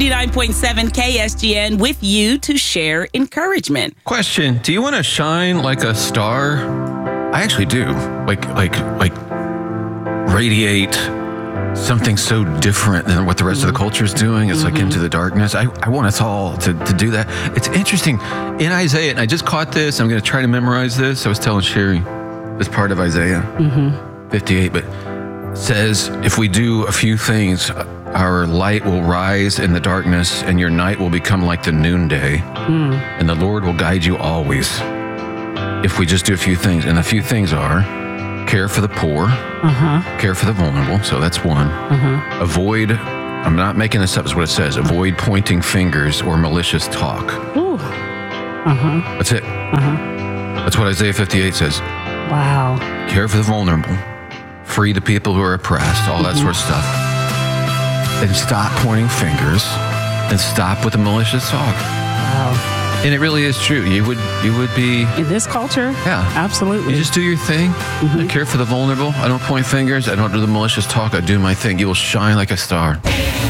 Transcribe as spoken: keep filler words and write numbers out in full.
ninety-nine point seven K S G N with you to share encouragement. Question, do you want to shine like a star? I actually do. Like, like, like radiate something so different than what the rest mm-hmm. of the culture is doing. It's mm-hmm. like into the darkness. I, I want us all to, to do that. It's interesting. In Isaiah, and I just caught this. I'm going to try to memorize this. I was telling Sherry, this part of Isaiah mm-hmm. fifty-eight, but it says, if we do a few things, our light will rise in the darkness, and your night will become like the noonday, mm. and the Lord will guide you always. If we just do a few things, and a few things are care for the poor, uh-huh. care for the vulnerable, so that's one. Uh-huh. Avoid, I'm not making this up, is what it says, avoid pointing fingers or malicious talk. Ooh. Uh-huh. That's it. Uh-huh. That's what Isaiah fifty-eight says. Wow. Care for the vulnerable, free the people who are oppressed, all that mm-hmm. sort of stuff. And stop pointing fingers and stop with the malicious talk. Wow. And it really is true. You would you would be... In this culture? Yeah. Absolutely. You just do your thing. Mm-hmm. I care for the vulnerable. I don't point fingers. I don't do the malicious talk. I do my thing. You will shine like a star.